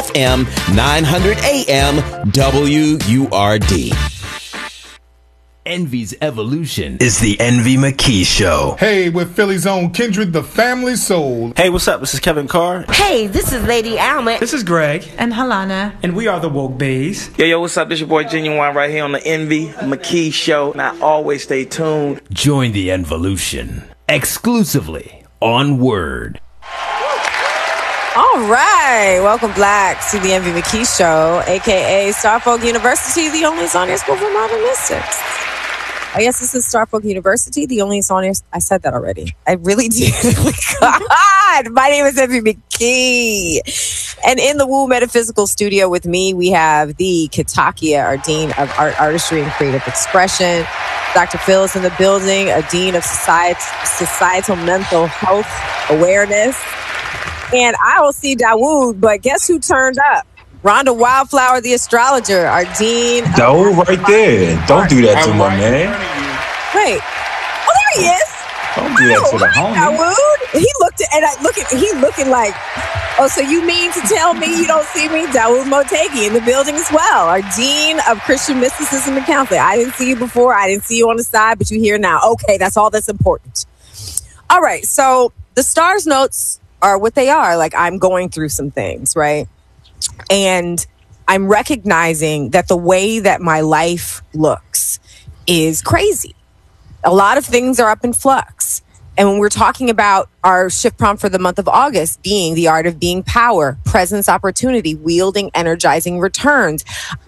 FM 900 AM WURD. Envy's evolution is the Envy McKee Show. Hey, with Philly's own Kindred, the family soul. Hey, what's up? This is Kevin Carr. Hey, this is Lady Alma. This is Greg. And Halana. And we are the Woke Bays. Yo, what's up? This your boy Genuine right here on the Envy McKee Show. Now, always stay tuned. Join the Envolution exclusively on Word. All right. Welcome back to the Envy McKee Show, a.k.a. Starfolk University, the only on-air school for modern mystics. I guess this is Starfolk University, the only on-air... I said that already. I really did. Oh my God. My name is Envy McKee. And in the Woo Metaphysical Studio with me, we have the Kitakia, our Dean of Art, Artistry, and Creative Expression. Dr. Phil is in the building, a Dean of Societal Mental Health Awareness. And I don't see Dawood, but guess who turned up? Rhonda Wildflower, the astrologer, our dean. Dawood right there. Don't do that to my man. Wait. Oh, there he is. Don't do that to the homie. Dawood. He looking like, oh, so you mean to tell me you don't see me? Dawood Motegi in the building as well. Our dean of Christian Mysticism and Counseling. I didn't see you before. I didn't see you on the side, but you're here now. Okay, that's all that's important. All right, so the stars notes are what they are. Like, I'm going through some things, right? And I'm recognizing that the way that my life looks is crazy. A lot of things are up in flux. And when we're talking about our shift prompt for the month of August being the art of being power, presence, opportunity, wielding, energizing returns,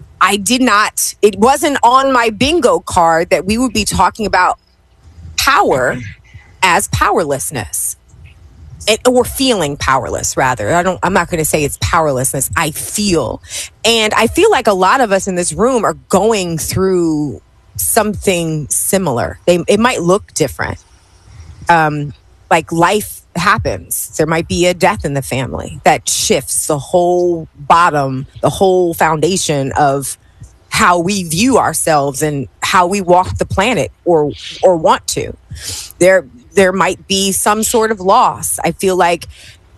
it wasn't on my bingo card that we would be talking about power as powerlessness. Or feeling powerless, rather. I'm not going to say it's powerlessness. I feel. And I feel like a lot of us in this room are going through something similar. It might look different. Like life happens. There might be a death in the family that shifts the whole bottom, the whole foundation of how we view ourselves and how we walk the planet or want to. There might be some sort of loss. I feel like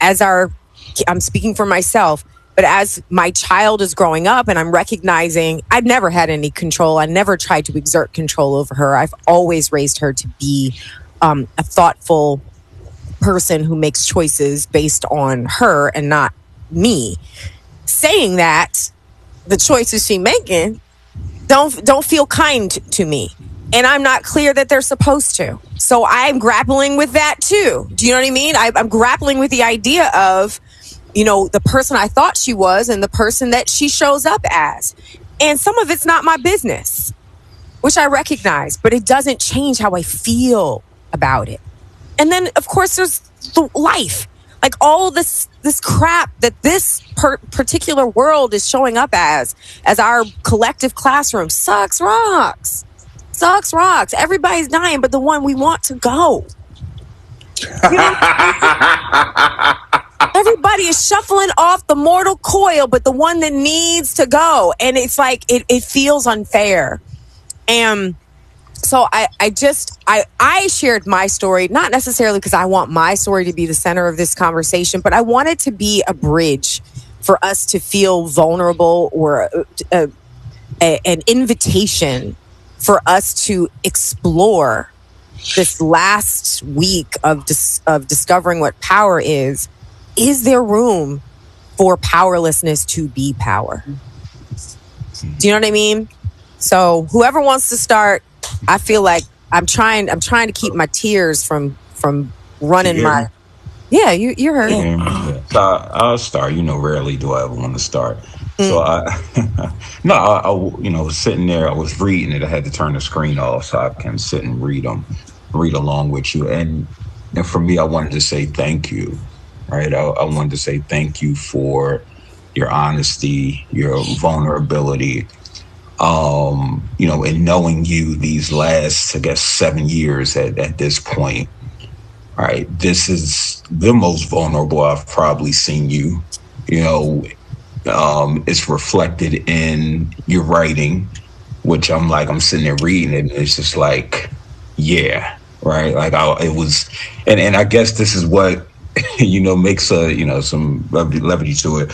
I'm speaking for myself, but as my child is growing up and I'm recognizing I've never had any control. I never tried to exert control over her. I've always raised her to be a thoughtful person who makes choices based on her and not me. Saying that, the choices she's making don't feel kind to me. And I'm not clear that they're supposed to. So I'm grappling with that too. Do you know what I mean? I'm grappling with the idea of, the person I thought she was and the person that she shows up as. And some of it's not my business, which I recognize, but it doesn't change how I feel about it. And then, of course, there's the life. Like all this crap that this particular world is showing up as our collective classroom sucks rocks. Sucks rocks. Everybody's dying, but the one we want to go. Everybody is shuffling off the mortal coil, but the one that needs to go. And it's like, it feels unfair. And so I shared my story, not necessarily because I want my story to be the center of this conversation, but I want it to be a bridge for us to feel vulnerable or an invitation for us to explore this last week of discovering what power is. Is there room for powerlessness to be power? Do you know what I mean? So whoever wants to start, I feel like I'm trying to keep my tears from running my... Yeah, you heard. Yeah. So I'll start. Rarely do I ever want to start. So I was sitting there. I was reading it. I had to turn the screen off so I can sit and read along with you. And for me, I wanted to say thank you, right? I wanted to say thank you for your honesty, your vulnerability, in knowing you these last, I guess, 7 years at this point. All right, this is the most vulnerable I've probably seen you. It's reflected in your writing, which I'm sitting there reading it, and it's just like, yeah, right. Like it was, and I guess this is what makes some levity to it.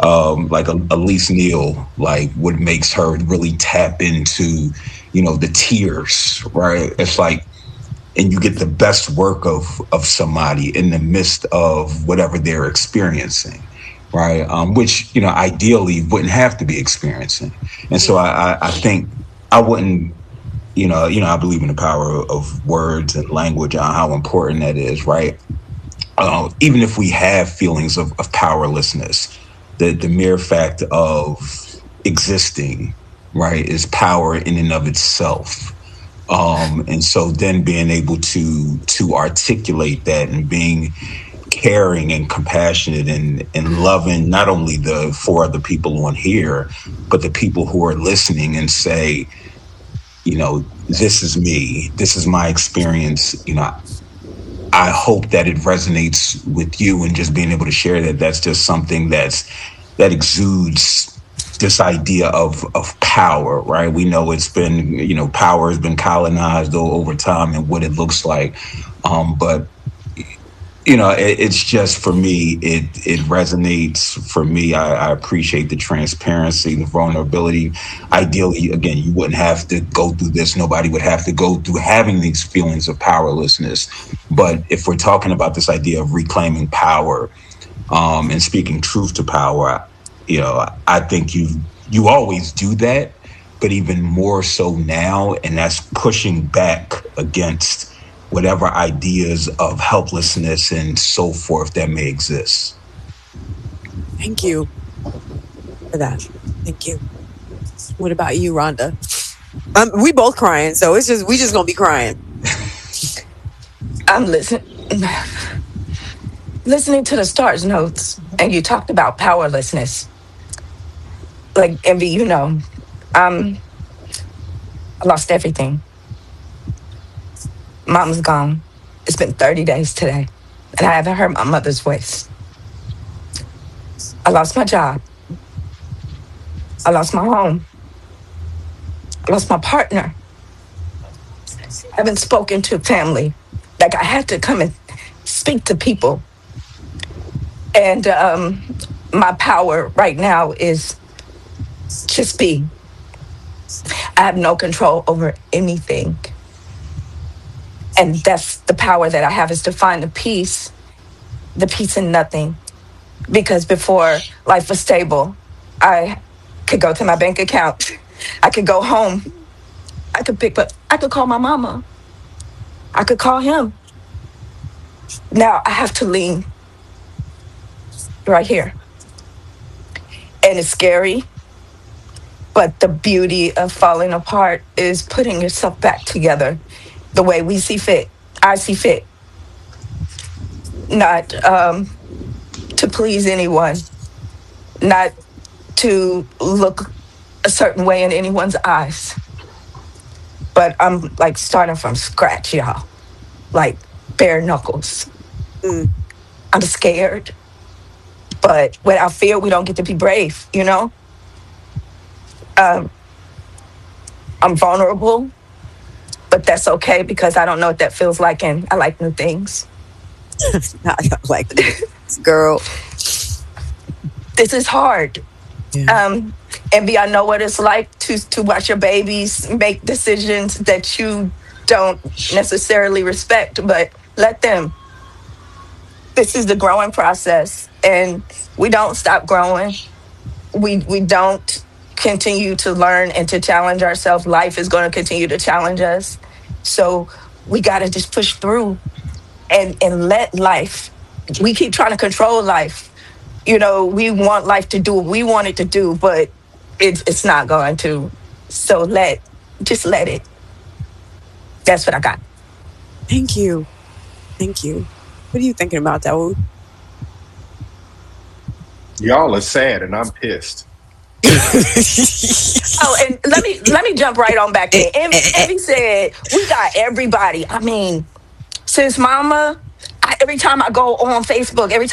like Elise Neal, like what makes her really tap into, the tears, right? It's like, and you get the best work of somebody in the midst of whatever they're experiencing, right? Which, ideally wouldn't have to be experiencing. And so I think I wouldn't, I believe in the power of words and language and how important that is, right? Even if we have feelings of powerlessness, the mere fact of existing, right, is power in and of itself. And so then being able to articulate that and being caring and compassionate and loving not only the 4 other people on here, but the people who are listening and say, this is me, this is my experience, I hope that it resonates with you, and just being able to share that's just something that exudes this idea of power, right? We know it's been, power has been colonized over time and what it looks like. But it's just, for me, it resonates for me. I appreciate the transparency, the vulnerability. Ideally, again, you wouldn't have to go through this. Nobody would have to go through having these feelings of powerlessness. But if we're talking about this idea of reclaiming power, and speaking truth to power, I think you always do that, but even more so now, and that's pushing back against whatever ideas of helplessness and so forth that may exist. Thank you for that. Thank you. What about you, Rhonda? We both crying, so we just gonna be crying. I'm listening to the stars notes, and you talked about powerlessness. Like, Envy, I lost everything. Mom's gone. It's been 30 days today, and I haven't heard my mother's voice. I lost my job. I lost my home. I lost my partner. I haven't spoken to family. Like, I had to come and speak to people. And my power right now is just be. I have no control over anything. And that's the power that I have, is to find the peace in nothing. Because before life was stable, I could go to my bank account. I could go home. I could call my mama. I could call him. Now I have to lean right here. And it's scary. But the beauty of falling apart is putting yourself back together the way we see fit. I see fit. Not to please anyone. Not to look a certain way in anyone's eyes. But I'm like starting from scratch, y'all. Like bare knuckles. I'm scared. But without fear, we don't get to be brave, I'm vulnerable. But that's okay, because I don't know what that feels like, and I like new things. I don't like this, girl. This is hard. Yeah. Envy, I know what it's like to watch your babies make decisions that you don't necessarily respect, but let them. This is the growing process, and we don't stop growing. We don't continue to learn and to challenge ourselves. Life is going to continue to challenge us. So we got to just push through and let life. We keep trying to control life. We want life to do what we want it to do, but it's not going to. So just let it. That's what I got. Thank you. What are you thinking about, Dawood? Y'all are sad and I'm pissed. Oh, and let me jump right on back in. Envy said we got everybody. I mean, since Mama, every time I go on Facebook, every time